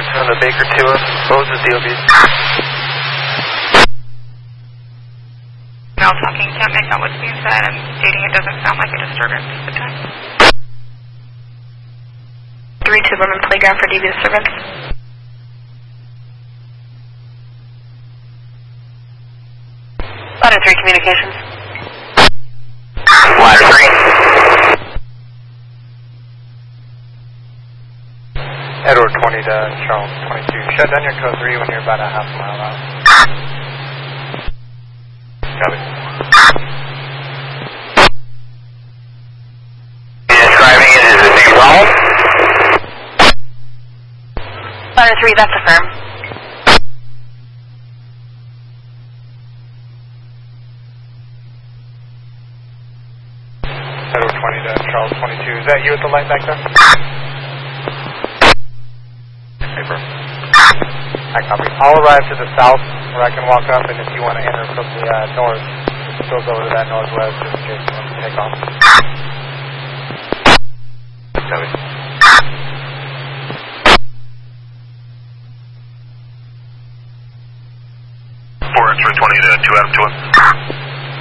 on the Baker 2, close the DOB. Mel talking, can't make out what's being said. I'm stating it doesn't sound like a disturbance at the time. 3-2 Roman playground for DB disturbance. Ladder 3 communications. Ladder 3. Edward 20 to Charles 22. Shut down your code 3 when you're about a half mile out. Copy. Describing it as a big ball. Ladder 3, that's affirmed. Edward 20 to Charles 22. Is that you at the light back there? Paper. I copy. I'll arrive to the south where I can walk up, and if you want to enter from the north, it goes over to that northwest just in case you want to take off. Copy. Four 320 to 2 Adam 2.